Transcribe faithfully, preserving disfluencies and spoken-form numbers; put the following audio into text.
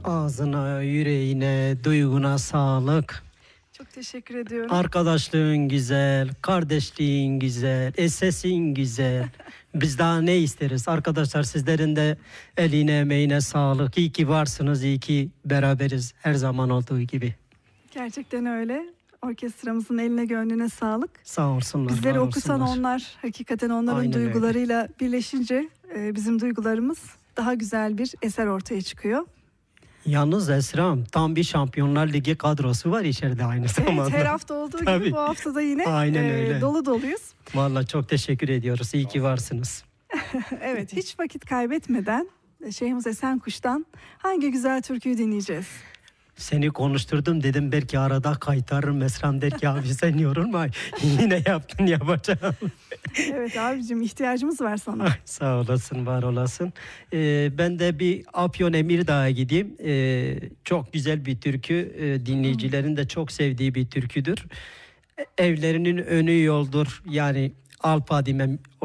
Ağzına, yüreğine, duyguna sağlık. Çok teşekkür ediyorum. Arkadaşlığın güzel, kardeşliğin güzel, e, sesin güzel. Biz daha ne isteriz? Arkadaşlar sizlerin de eline emeğine sağlık. İyi ki varsınız, iyi ki beraberiz her zaman olduğu gibi. Gerçekten öyle. Orkestramızın eline gönlüne sağlık. Sağ olsunlar. Bizleri var okusan olsunlar. onlar, hakikaten onların Aynen öyle. duygularıyla birleşince e, bizim duygularımız daha güzel bir eser ortaya çıkıyor. Yalnız Esra'm tam bir Şampiyonlar Ligi kadrosu var içeride aynı zamanda. Evet, her hafta olduğu Tabii. gibi bu hafta da yine Aynen e, öyle. dolu doluyuz. Vallahi çok teşekkür ediyoruz. İyi ki varsınız. Evet, hiç vakit kaybetmeden Şeyhimiz Esenkuş'tan hangi güzel türküyü dinleyeceğiz? Seni konuşturdum dedim belki arada kaytarırım. Esra'm der ki abi sen yorulma. Yine yaptın yapacağım. Evet abicim, ihtiyacımız var sana. Ay, sağ olasın, var olasın. Ee, ben de bir Afyon Emirdağ'a gideyim. Ee, çok güzel bir türkü. Ee, dinleyicilerin de çok sevdiği bir türküdür. Evlerinin önü yoldur. Yani Alpadime